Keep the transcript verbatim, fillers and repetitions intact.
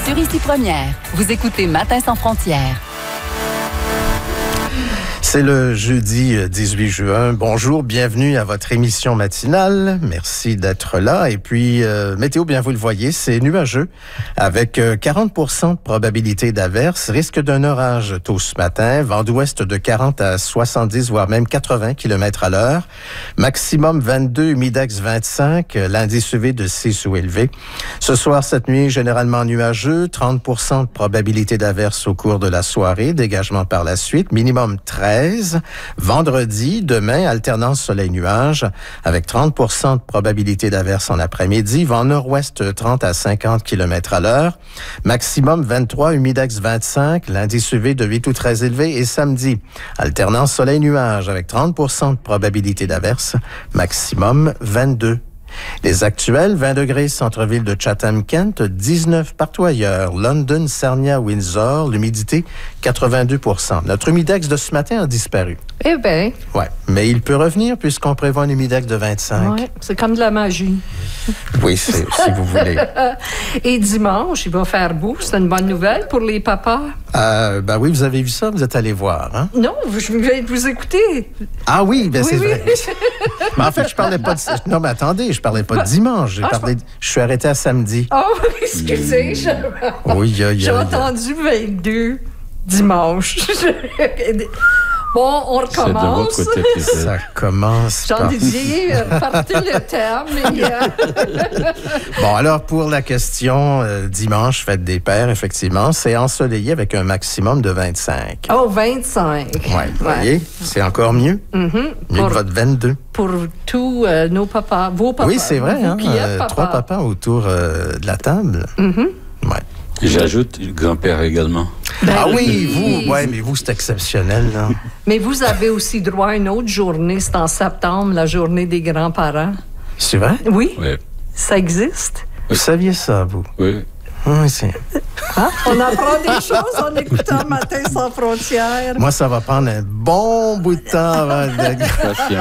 sur Ici Première. Vous écoutez Matin sans frontières. C'est le jeudi dix-huit juin. Bonjour, bienvenue à votre émission matinale. Merci d'être là. Et puis, euh, météo, bien vous le voyez, c'est nuageux avec euh, quarante pour cent de probabilité d'averse, risque d'un orage tôt ce matin, vent d'ouest de quarante à soixante-dix, voire même quatre-vingts kilomètres à l'heure. Maximum vingt-deux, humidex vingt-cinq, l'indice U V de six ou élevé. Ce soir, cette nuit, généralement nuageux, trente pour cent de probabilité d'averse au cours de la soirée, dégagement par la suite, minimum treize. Vendredi, demain, alternance soleil-nuage avec trente pour cent de probabilité d'averse en après-midi, vent nord-ouest trente à cinquante kilomètres à l'heure, maximum vingt-trois, humidex vingt-cinq, l'indice U V de huit ou très élevé. Et samedi, alternance soleil-nuage avec trente pour cent de probabilité d'averse, maximum vingt-deux. Les actuels, vingt degrés centre-ville de Chatham-Kent, dix-neuf partout ailleurs, London, Sarnia, Windsor, l'humidité quatre-vingt-deux pour cent. Notre humidex de ce matin a disparu. Eh bien. Ouais, mais il peut revenir puisqu'on prévoit un humidex de vingt-cinq. Oui, c'est comme de la magie. Oui, c'est, si vous voulez. Et dimanche, il va faire beau. C'est une bonne nouvelle pour les papas. Euh, ben oui, vous avez vu ça, vous êtes allé voir, hein? Non, je vais vous écouter. Ah oui, ben oui, c'est oui. vrai. Mais en fait, je parlais pas de... Non, mais attendez, je parlais pas de dimanche. J'ai ah, parlé... je... je suis arrêté à samedi. Oh, excusez. Je... Oui, il y a... J'ai entendu vingt-deux dimanche. Bon, on recommence. C'est de votre côté, ça commence J'en par... ai dit, euh, partez le terme. Et, euh... Bon, alors, pour la question, euh, dimanche, fête des pères, effectivement, c'est ensoleillé avec un maximum de vingt-cinq. Oh, vingt-cinq. Oui, vous ouais. voyez, c'est encore mieux. Mm-hmm. Mieux pour, que votre vingt-deux. Pour tous euh, nos papas, vos papas. Oui, c'est vrai, hein, qui êtes euh, papa. Trois papas autour euh, de la table. Mm-hmm. Ouais. J'ajoute le grand-père également. Ben ah oui, oui, vous, ouais, mais vous, c'est exceptionnel, là. Mais vous avez aussi droit à une autre journée, c'est en septembre, la journée des grands-parents. C'est vrai? Oui. Oui. Ça existe? Vous saviez ça, vous? Oui. Oui, c'est... Hein? On apprend des choses en écoutant Matin sans frontières. Moi, ça va prendre un bon bout de temps avant de...